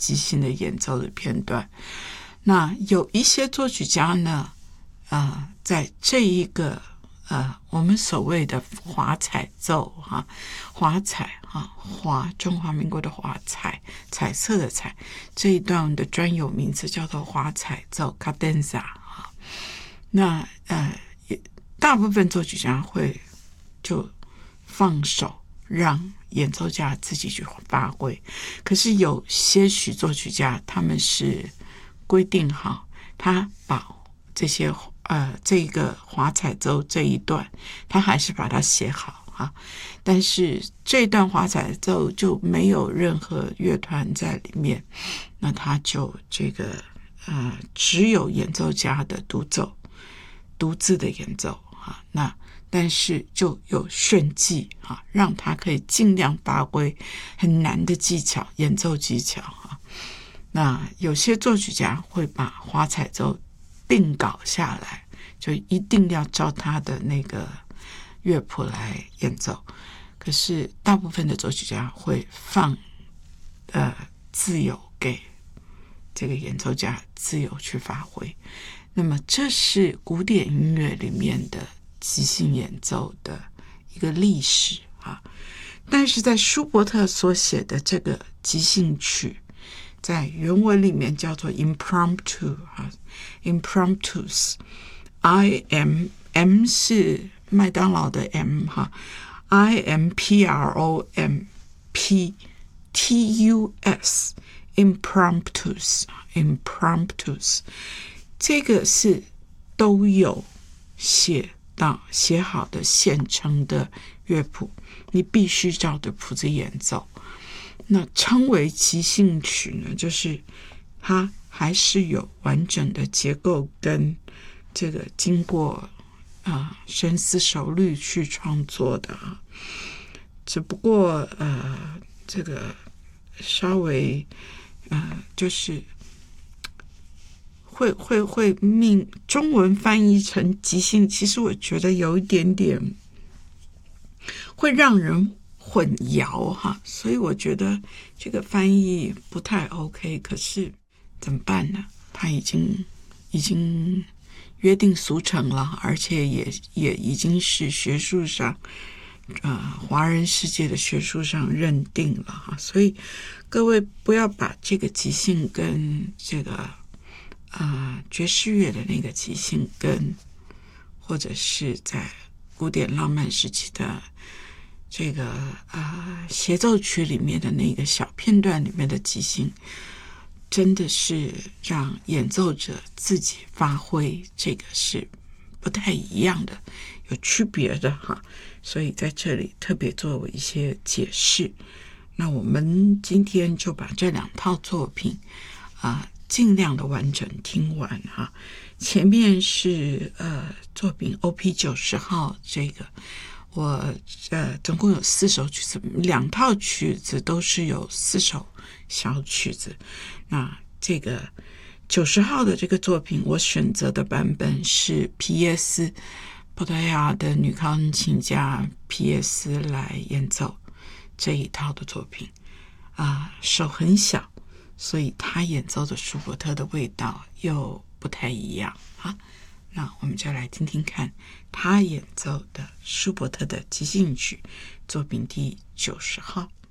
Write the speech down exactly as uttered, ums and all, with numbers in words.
即兴的演奏的片段。那有一些作曲家呢，呃，在这一个呃我们所谓的华彩奏哈，华彩哈，华中华民国的华彩，彩色的彩，这一段的专有名词叫做华彩奏 cadenza 哈。那呃，大部分作曲家会就放手让演奏家自己去发挥，可是有些许作曲家他们是规定好，他把这些呃这个华彩奏这一段，他还是把它写好啊，但是这段华彩奏就没有任何乐团在里面，那他就这个呃只有演奏家的独奏，独自的演奏啊，那但是就有炫技啊，让他可以尽量发挥很难的技巧，演奏技巧啊。那有些作曲家会把华彩奏定稿下来，就一定要照他的那个乐谱来演奏。可是大部分的作曲家会放呃自由给这个演奏家自由去发挥。那么这是古典音乐里面的即兴演奏的一个历史啊。但是在舒伯特所写的这个即兴曲，在原文里面叫做 impromptu 啊 impromptus I M M 是麦当劳的 M 哈 I M P R O M P T U S impromptus impromptus 这个是都有写到写好的现成的乐谱，你必须照着谱子演奏。那称为即兴曲呢，就是它还是有完整的结构跟这个经过啊、呃、深思熟虑去创作的啊，只不过呃这个稍微呃就是会会会命中文翻译成即兴，其实我觉得有一点点会让人混淆哈，所以我觉得这个翻译不太 OK。可是怎么办呢？他已经已经约定俗成了，而且也也已经是学术上呃华人世界的学术上认定了哈。所以各位不要把这个即兴跟这个呃爵士乐的那个即兴跟或者是在古典浪漫时期的这个呃协奏曲里面的那个小片段里面的即兴，真的是让演奏者自己发挥，这个是不太一样的，有区别的哈。所以在这里特别做一些解释。那我们今天就把这两套作品啊、呃、尽量的完整听完哈。前面是呃作品 O P 九十号，这个我呃总共有四首曲子，两套曲子都是有四首小曲子。那这个九十号的这个作品，我选择的版本是皮耶斯，葡萄牙的女钢琴家皮耶斯来演奏这一套的作品啊、呃，手很小，所以他演奏的舒伯特的味道又不太一样啊。那我们就来听听看他演奏的舒伯特的即兴曲作品第九十号。